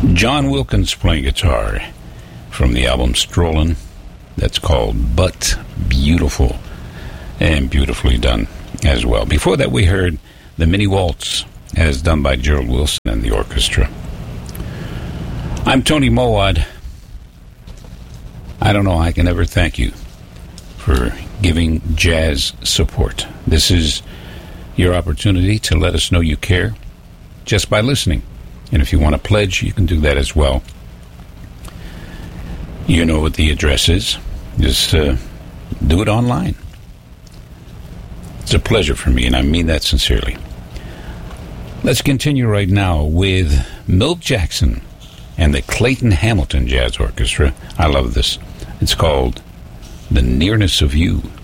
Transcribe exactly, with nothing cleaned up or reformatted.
John Wilkins playing guitar from the album Strollin'. That's called But Beautiful, and beautifully done as well. Before that, we heard the Mini Waltz, as done by Gerald Wilson and the orchestra. I'm Tony Mowat. I don't know I can ever thank you for giving jazz support. This is your opportunity to let us know you care just by listening. And if you want to pledge, you can do that as well. You know what the address is. Just uh, do it online. It's a pleasure for me, and I mean that sincerely. Let's continue right now with Milt Jackson and the Clayton Hamilton Jazz Orchestra. I love this. It's called The Nearness of You.